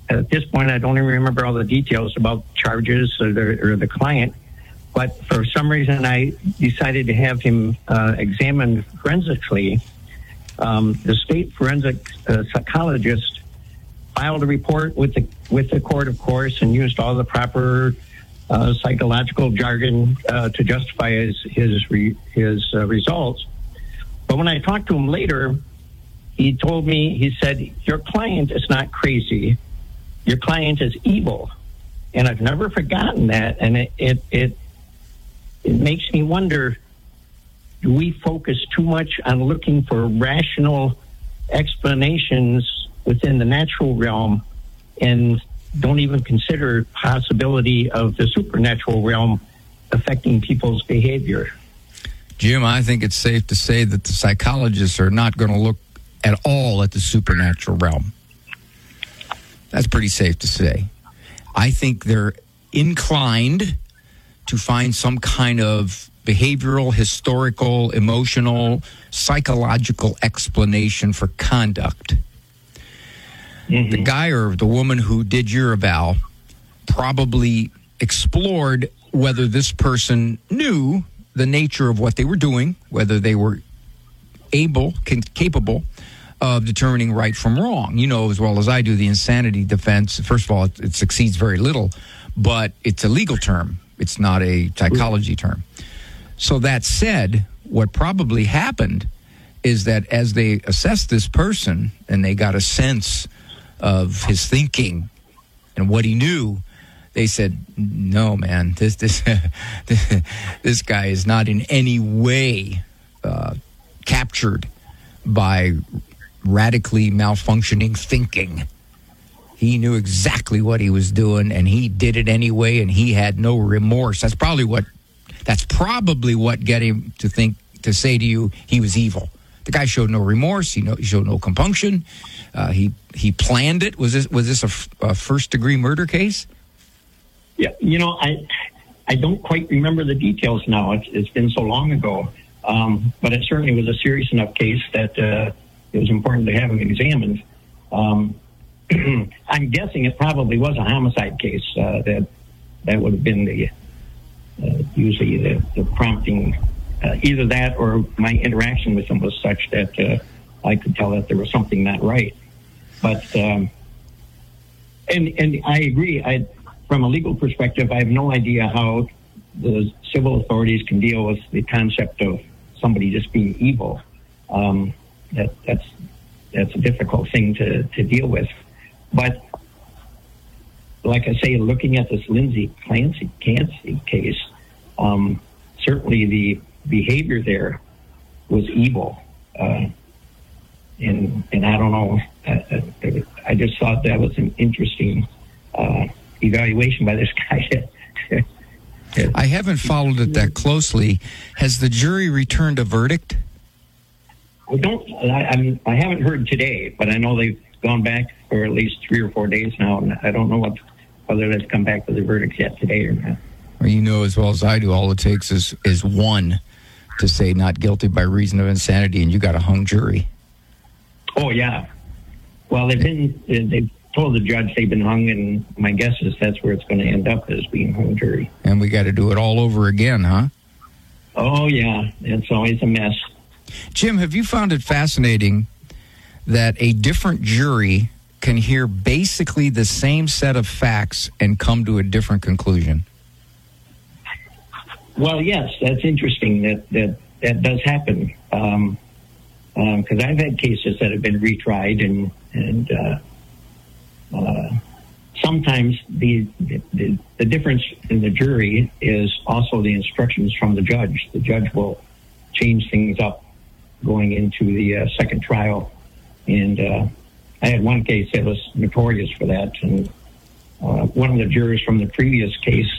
at this point, I don't even remember all the details about charges or the client. But for some reason, I decided to have him examined forensically. The state forensic psychologist filed a report with the court, of course, and used all the proper psychological jargon to justify his results. But when I talked to him later, he told me, he said, your client is not crazy. Your client is evil. And I've never forgotten that. And it makes me wonder, do we focus too much on looking for rational explanations within the natural realm and don't even consider possibility of the supernatural realm affecting people's behavior? Jim, I think it's safe to say that the psychologists are not going to look at all at the supernatural realm. That's pretty safe to say. I think they're inclined to find some kind of behavioral, historical, emotional, psychological explanation for conduct. Mm-hmm. The guy or the woman who did your eval probably explored whether this person knew the nature of what they were doing, whether they were capable of determining right from wrong. You know as well as I do the insanity defense. First of all, it succeeds very little, but it's a legal term. It's not a psychology term. So that said, what probably happened is that as they assessed this person and they got a sense of his thinking and what he knew, they said, no, man, this this guy is not in any way captured by radically malfunctioning thinking. He knew exactly what he was doing, and he did it anyway, and he had no remorse. That's probably what get him to say to you he was evil. The guy showed no remorse. He showed no compunction. He planned it. Was this a first-degree murder case? Yeah, I don't quite remember the details now. It's been so long ago. But it certainly was a serious enough case that it was important to have him examined. I'm guessing it probably was a homicide case. That would have been the usually the prompting. Either that or my interaction with him was such that I could tell that there was something not right. But and I agree. From a legal perspective, I have no idea how the civil authorities can deal with the concept of somebody just being evil. That's a difficult thing to deal with. But like I say, looking at this Lindsay Clancy case, certainly the behavior there was evil. And I don't know. I just thought that was an interesting evaluation by this guy. I haven't followed it that closely. Has the jury returned a verdict? I haven't heard today, but I know they've gone back for at least 3 or 4 days now, and I don't know whether they've come back with the verdict yet today or not. Well, you know as well as I do, all it takes is one to say not guilty by reason of insanity, and you got a hung jury. Oh, yeah. Well, they've told the judge they've been hung, and my guess is that's where it's going to end up, as being hung jury. And we got to do it all over again, huh? Oh, yeah. It's always a mess. Jim, have you found it fascinating that a different jury can hear basically the same set of facts and come to a different conclusion? Well, yes, that's interesting. That does happen. Because I've had cases that have been retried, and sometimes the difference in the jury is also the instructions from the judge. The judge will change things up going into the second trial. And I had one case that was notorious for that. And one of the jurors from the previous case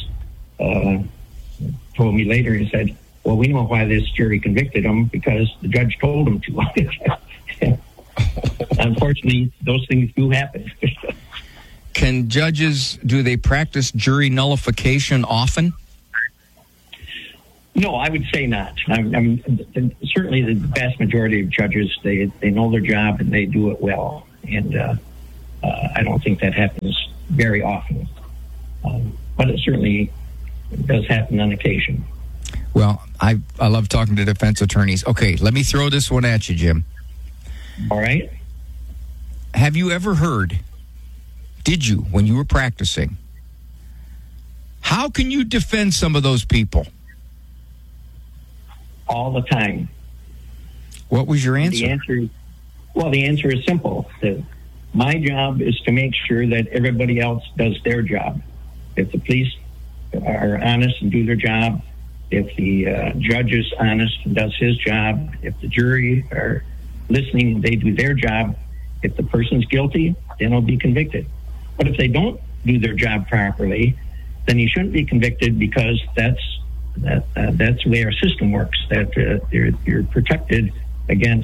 told me later, he said, well, we know why this jury convicted him, because the judge told him to. Unfortunately, those things do happen. Can judges, do they practice jury nullification often? No, I would say not. Certainly the vast majority of judges, they know their job and they do it well. And I don't think that happens very often, but it certainly does happen on occasion. Well, I love talking to defense attorneys. Okay, let me throw this one at you, Jim. All right. Have you ever heard, did you, when you were practicing, how can you defend some of those people? All the time. What was your answer? The answer is simple. My job is to make sure that everybody else does their job. If the police are honest and do their job, if the judge is honest and does his job, if the jury are listening, they do their job. If the person's guilty, then he'll be convicted. But if they don't do their job properly, then he shouldn't be convicted, because that's the way our system works. That you're protected against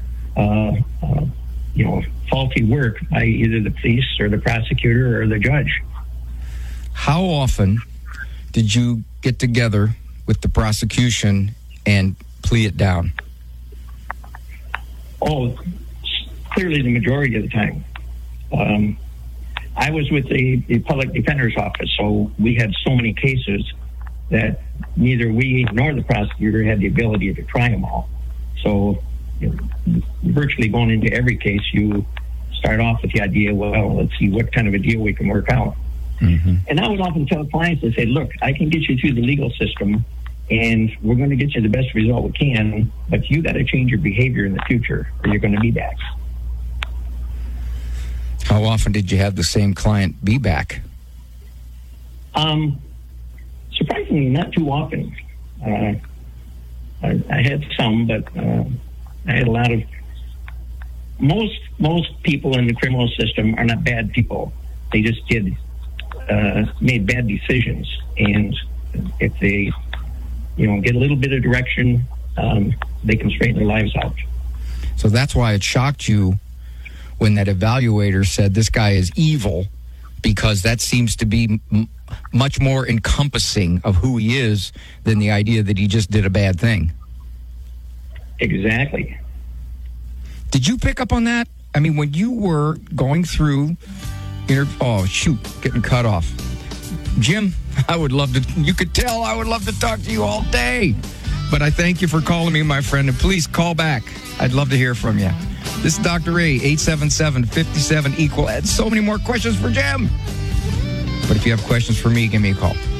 faulty work by either the police or the prosecutor or the judge. How often did you get together with the prosecution and plea it down? Oh, clearly the majority of the time. I was with the public defender's office, so we had so many cases that neither we nor the prosecutor had the ability to try them all. So virtually going into every case, you start off with the idea, well, let's see what kind of a deal we can work out. Mm-hmm. And I would often tell clients, I say, look, I can get you through the legal system, and we're going to get you the best result we can, but you got to change your behavior in the future, or you're going to be back. How often did you have the same client be back? Surprisingly, not too often. I had some, but I had a lot of. Most people in the criminal system are not bad people. They just made bad decisions, and if they, get a little bit of direction, they can straighten their lives out. So that's why it shocked you when that evaluator said this guy is evil, because that seems to be much more encompassing of who he is than the idea that he just did a bad thing. Exactly. Did you pick up on that? I mean, when you were going through getting cut off. Jim, I would love to, you could tell I would love to talk to you all day. But I thank you for calling me, my friend, and please call back. I'd love to hear from you. This is Dr. Ray, 877-57-EQUAL. I had so many more questions for Jim. But if you have questions for me, give me a call.